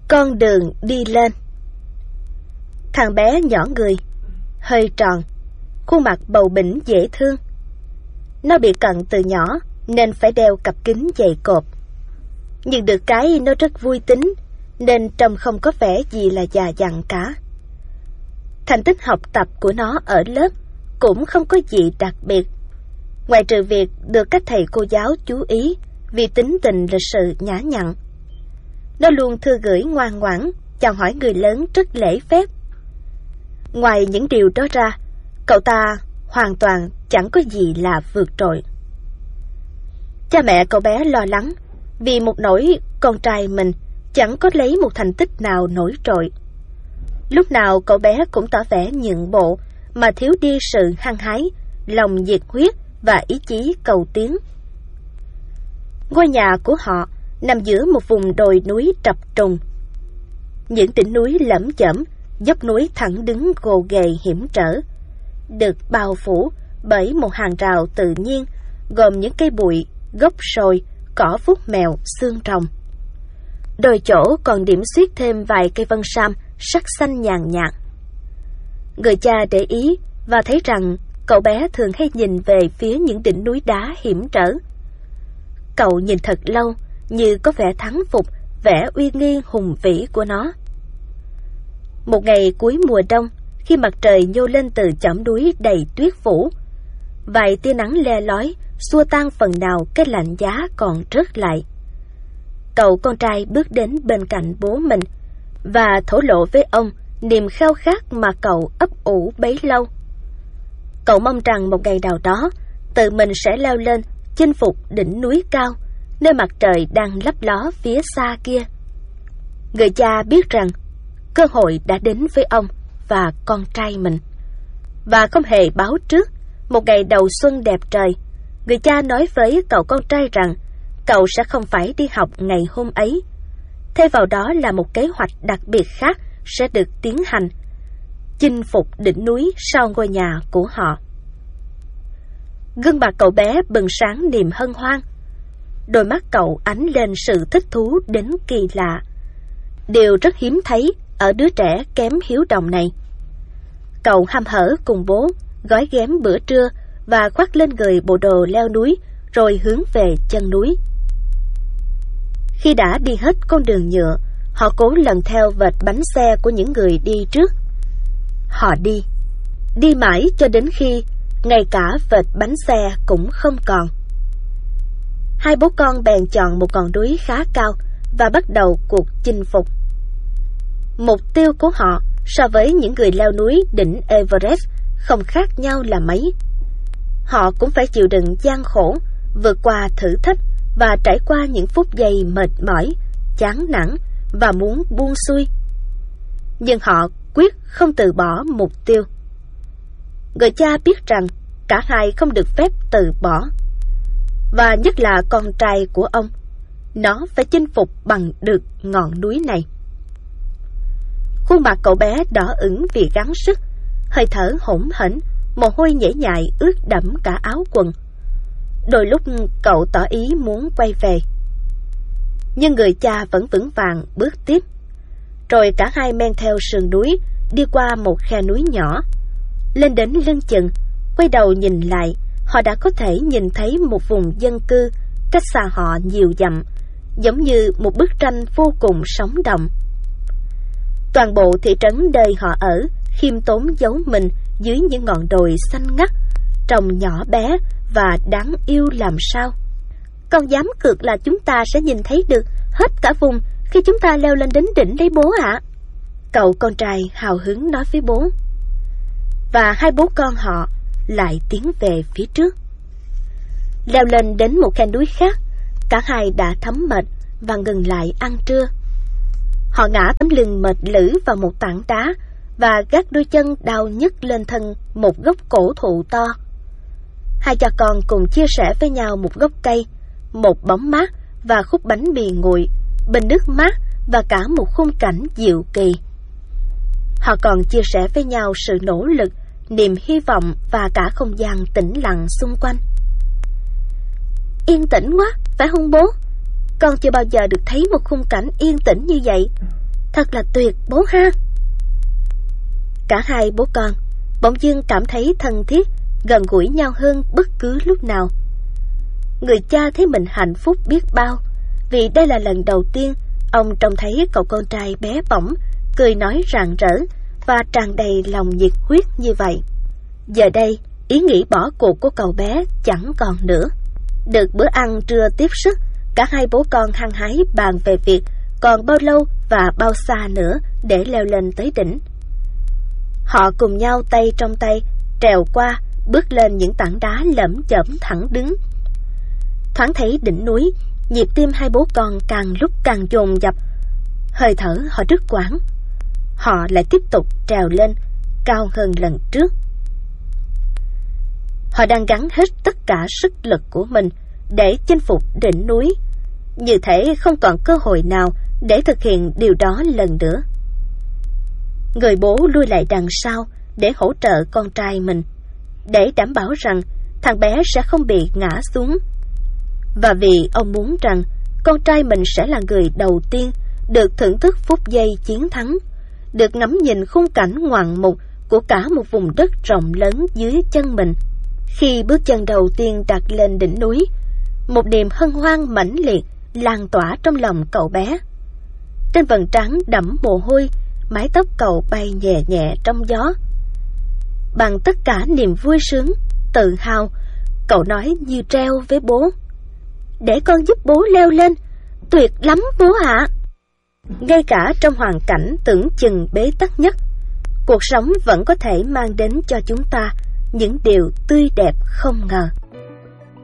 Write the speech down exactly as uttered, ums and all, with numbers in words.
Con đường đi lên. Thằng bé nhỏ người, hơi tròn, khuôn mặt bầu bĩnh dễ thương. Nó bị cận từ nhỏ nên phải đeo cặp kính dày cộp. Nhưng được cái nó rất vui tính nên trông không có vẻ gì là già dặn cả. Thành tích học tập của nó ở lớp cũng không có gì đặc biệt, ngoại trừ việc được các thầy cô giáo chú ý vì tính tình lịch sự nhã nhặn. Nó luôn thư gửi ngoan ngoãn, chào hỏi người lớn rất lễ phép. Ngoài những điều đó ra, cậu ta hoàn toàn chẳng có gì là vượt trội. Cha mẹ cậu bé lo lắng vì một nỗi con trai mình chẳng có lấy một thành tích nào nổi trội. Lúc nào cậu bé cũng tỏ vẻ nhượng bộ mà thiếu đi sự hăng hái, lòng nhiệt huyết và ý chí cầu tiến. Ngôi nhà của họ nằm giữa một vùng đồi núi trập trùng. Những đỉnh núi lởm chởm, dốc núi thẳng đứng gồ ghề hiểm trở, được bao phủ bởi một hàng rào tự nhiên gồm những cây bụi, gốc sồi, cỏ phúc mèo, xương rồng. Đôi chỗ còn điểm xuyết thêm vài cây vân sam sắc xanh nhàn nhạt. Người cha để ý và thấy rằng cậu bé thường hay nhìn về phía những đỉnh núi đá hiểm trở. Cậu nhìn thật lâu như có vẻ thắng phục vẻ uy nghi hùng vĩ của nó. Một ngày cuối mùa đông, khi mặt trời nhô lên từ chỏm núi đầy tuyết phủ, vài tia nắng le lói xua tan phần nào cái lạnh giá còn rớt lại. Cậu con trai bước đến bên cạnh bố mình và thổ lộ với ông niềm khao khát mà cậu ấp ủ bấy lâu. Cậu mong rằng một ngày nào đó tự mình sẽ leo lên chinh phục đỉnh núi cao, nơi mặt trời đang lấp ló phía xa kia. Người cha biết rằng cơ hội đã đến với ông và con trai mình. Và không hề báo trước, một ngày đầu xuân đẹp trời, người cha nói với cậu con trai rằng cậu sẽ không phải đi học ngày hôm ấy. Thay vào đó là một kế hoạch đặc biệt khác sẽ được tiến hành, chinh phục đỉnh núi sau ngôi nhà của họ. Gương mặt cậu bé bừng sáng niềm hân hoan. Đôi mắt cậu ánh lên sự thích thú đến kỳ lạ, điều rất hiếm thấy ở đứa trẻ kém hiếu động này. Cậu hăm hở cùng bố gói ghém bữa trưa và khoác lên người bộ đồ leo núi rồi hướng về chân núi. Khi đã đi hết con đường nhựa, họ cố lần theo vệt bánh xe của những người đi trước. Họ đi, đi mãi cho đến khi ngay cả vệt bánh xe cũng không còn. Hai bố con bèn chọn một ngọn núi khá cao và bắt đầu cuộc chinh phục. Mục tiêu của họ so với những người leo núi đỉnh Everest không khác nhau là mấy. Họ cũng phải chịu đựng gian khổ, vượt qua thử thách và trải qua những phút giây mệt mỏi, chán nản và muốn buông xuôi. Nhưng họ quyết không từ bỏ mục tiêu. Người cha biết rằng cả hai không được phép từ bỏ. Và nhất là con trai của ông, nó phải chinh phục bằng được ngọn núi này. Khuôn mặt cậu bé đỏ ửng vì gắng sức, hơi thở hỗn hển, mồ hôi nhễ nhại ướt đẫm cả áo quần. Đôi lúc cậu tỏ ý muốn quay về, nhưng người cha vẫn vững vàng bước tiếp. Rồi cả hai men theo sườn núi, đi qua một khe núi nhỏ. Lên đến lưng chừng, quay đầu nhìn lại, họ đã có thể nhìn thấy một vùng dân cư cách xa họ nhiều dặm, giống như một bức tranh vô cùng sống động. Toàn bộ thị trấn nơi họ ở khiêm tốn giấu mình dưới những ngọn đồi xanh ngắt, trông nhỏ bé và đáng yêu làm sao. Con dám cược là chúng ta sẽ nhìn thấy được hết cả vùng khi chúng ta leo lên đến đỉnh đấy bố ạ. Cậu con trai hào hứng nói với bố. Và hai bố con họ lại tiến về phía trước. Leo lên đến một khe núi khác, cả hai đã thấm mệt và ngừng lại ăn trưa. Họ ngã tấm lưng mệt lử vào một tảng đá và gác đôi chân đau nhức lên thân một gốc cổ thụ to. Hai cha con cùng chia sẻ với nhau một gốc cây, một bóng mát và khúc bánh mì nguội, bình nước mát và cả một khung cảnh diệu kỳ. Họ còn chia sẻ với nhau sự nỗ lực, niềm hy vọng và cả không gian tĩnh lặng xung quanh. Yên tĩnh quá, phải không bố? Con chưa bao giờ được thấy một khung cảnh yên tĩnh như vậy. thật là tuyệt bố ha. Cả hai bố con bỗng dưng cảm thấy thân thiết, gần gũi nhau hơn bất cứ lúc nào. Người cha thấy mình hạnh phúc biết bao, vì đây là lần đầu tiên ông trông thấy cậu con trai bé bỏng, cười nói rạng rỡ và tràn đầy lòng nhiệt huyết như vậy. Giờ đây, ý nghĩ bỏ cuộc của cậu bé chẳng còn nữa. Được bữa ăn trưa tiếp sức, cả hai bố con hăng hái bàn về việc còn bao lâu và bao xa nữa để leo lên tới đỉnh. Họ cùng nhau tay trong tay trèo qua, bước lên những tảng đá lởm chởm thẳng đứng. Thoáng thấy đỉnh núi, nhịp tim hai bố con càng lúc càng dồn dập, hơi thở họ đứt quãng. Họ lại tiếp tục trèo lên, cao hơn lần trước. Họ đang gắng hết tất cả sức lực của mình để chinh phục đỉnh núi, như thể không còn cơ hội nào để thực hiện điều đó lần nữa. Người bố lui lại đằng sau để hỗ trợ con trai mình, để đảm bảo rằng thằng bé sẽ không bị ngã xuống. Và vì ông muốn rằng con trai mình sẽ là người đầu tiên được thưởng thức phút giây chiến thắng, được ngắm nhìn khung cảnh ngoạn mục của cả một vùng đất rộng lớn dưới chân mình. Khi bước chân đầu tiên đặt lên đỉnh núi, một niềm hân hoan mãnh liệt lan tỏa trong lòng cậu bé. Trên vầng trán đẫm mồ hôi, mái tóc cậu bay nhẹ nhẹ trong gió. Bằng tất cả niềm vui sướng, tự hào, cậu nói như treo với bố: "Để con giúp bố leo lên, tuyệt lắm bố ạ." Ngay cả trong hoàn cảnh tưởng chừng bế tắc nhất, cuộc sống vẫn có thể mang đến cho chúng ta những điều tươi đẹp không ngờ.